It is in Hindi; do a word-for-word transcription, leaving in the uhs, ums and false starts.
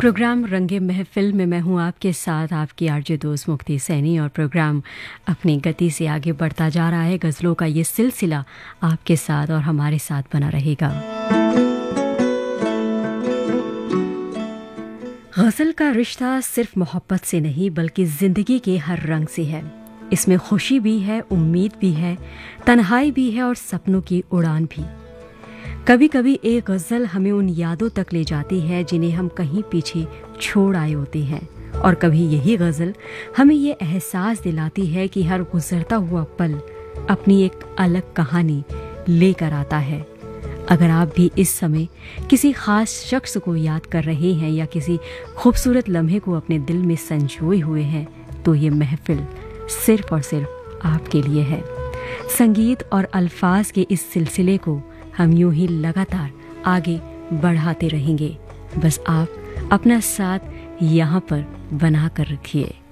प्रोग्राम रंगे महफिल में मैं हूं आपके साथ, आपकी आरजे दोस्त मुक्ति सैनी। और प्रोग्राम अपनी गति से आगे बढ़ता जा रहा है। गज़लों का ये सिलसिला आपके साथ और हमारे साथ बना रहेगा। गज़ल का रिश्ता सिर्फ मोहब्बत से नहीं बल्कि ज़िंदगी के हर रंग से है। इसमें खुशी भी है, उम्मीद भी है, तन्हाई भी है और सपनों की उड़ान भी। कभी कभी एक गज़ल हमें उन यादों तक ले जाती है जिन्हें हम कहीं पीछे छोड़ आए होते हैं, और कभी यही गज़ल हमें ये एहसास दिलाती है कि हर गुजरता हुआ पल अपनी एक अलग कहानी लेकर आता है। अगर आप भी इस समय किसी ख़ास शख्स को याद कर रहे हैं या किसी खूबसूरत लम्हे को अपने दिल में संजोए हुए हैं, तो ये महफिल सिर्फ और सिर्फ आपके लिए है। संगीत और अल्फाज के इस सिलसिले को हम यूं ही लगातार आगे बढ़ाते रहेंगे। बस आप अपना साथ यहाँ पर बना कर रखिए।